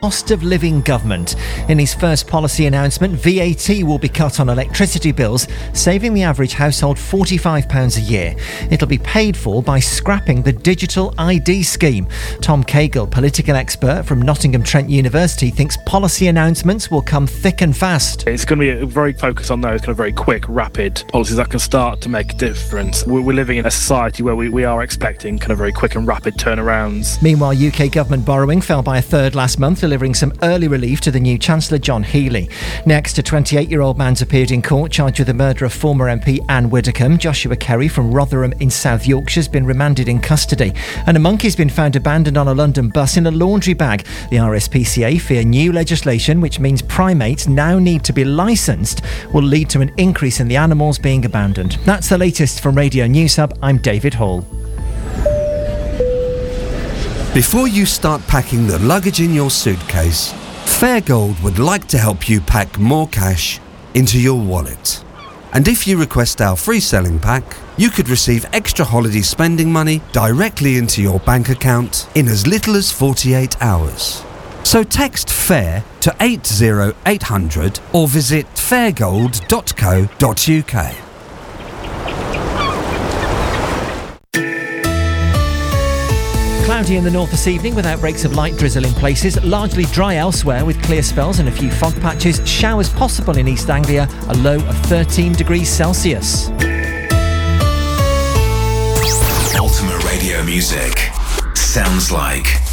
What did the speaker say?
cost of living government. In his first policy announcement, VAT will be cut on electricity bills, saving the average household £45 a year. It'll be paid for by scrapping the digital ID scheme. Tom Cagle, political expert from Nottingham Trent University, thinks policy announcements will come thick and fast. It's going to be a very focus on those kind of very quick, rapid policies that can start to make a difference. We're living in a society where we are expecting kind of very quick and rapid turnarounds. Meanwhile, UK government borrowing fell by a third last month, delivering some early relief to the new Chancellor John Healey. Next, a 28-year-old man's appeared in court charged with the murder of former MP Anne Widdecombe. Joshua Kerry from Rotherham in South Yorkshire has been remanded in custody. And a monkey's been found abandoned on a London bus in a laundry bag. The RSPCA fear new legislation, which means primates now need to be licensed, will lead to an increase in the animals being abandoned. That's the latest from Radio News Hub. I'm David Hall. Before you start packing the luggage in your suitcase, Fairgold would like to help you pack more cash into your wallet. And if you request our free selling pack, you could receive extra holiday spending money directly into your bank account in as little as 48 hours. So text FAIR to 80800 or visit fairgold.co.uk. Cloudy in the north this evening with outbreaks of light drizzle in places. Largely dry elsewhere with clear spells and a few fog patches. Showers possible in East Anglia, a low of 13 degrees Celsius. Ultimate radio music sounds like